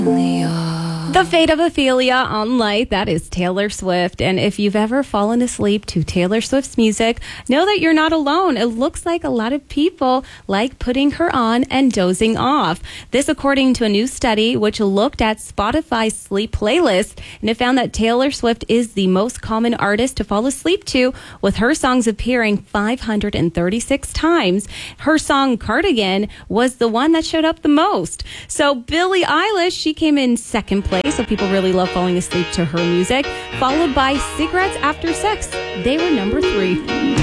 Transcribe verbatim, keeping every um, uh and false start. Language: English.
The Fate of Ophelia on Light, that is Taylor Swift. And if you've ever fallen asleep to Taylor Swift's music, know that you're not alone. It looks like a lot of people like putting her on and dozing off. This according to a new study which looked at Spotify's sleep playlist, and it found that Taylor Swift is the most common artist to fall asleep to, with her songs appearing five hundred thirty-six times. Her song Cardigan was the one that showed up the most. So Billie Eilish, she came in second place. So people really love falling asleep to her music, followed by Cigarettes After Sex. They were number three.